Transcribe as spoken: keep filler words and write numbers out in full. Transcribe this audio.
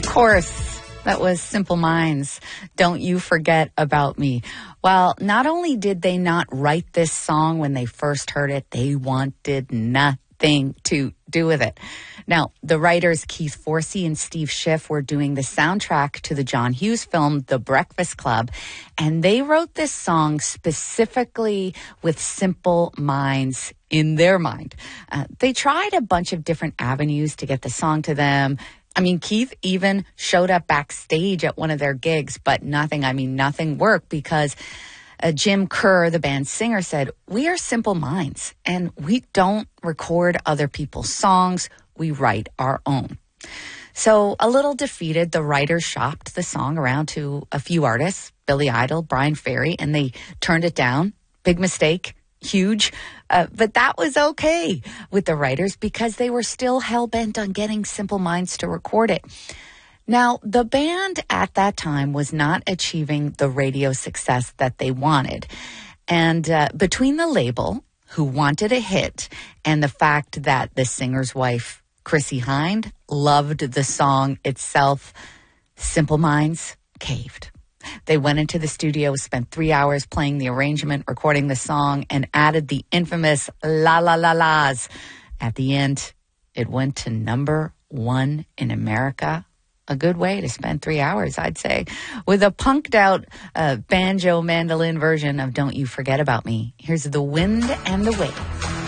course, that was Simple Minds. Don't You Forget About Me. Well, not only did they not write this song when they first heard it, they wanted nothing to do with it. Now, the writers Keith Forsey and Steve Schiff were doing the soundtrack to the John Hughes film, The Breakfast Club, and they wrote this song specifically with Simple Minds in their mind. Uh, they tried a bunch of different avenues to get the song to them. I mean, Keith even showed up backstage at one of their gigs, but nothing, I mean, nothing worked because uh, Jim Kerr, the band's singer, said, "We are Simple Minds, and we don't record other people's songs. We write our own." So a little defeated, the writers shopped the song around to a few artists, Billy Idol, Brian Ferry, and they turned it down. Big mistake. Huge. Uh, but that was okay with the writers because they were still hell-bent on getting Simple Minds to record it. Now, the band at that time was not achieving the radio success that they wanted. And uh, between the label, who wanted a hit, and the fact that the singer's wife, Chrissie Hynde, loved the song itself, Simple Minds caved. They went into the studio, spent three hours playing the arrangement, recording the song, and added the infamous la la la la's. At the end, it went to number one in America. A good way to spend three hours, I'd say, with a punked out uh, banjo mandolin version of Don't You Forget About Me. Here's The Wind and the Wave.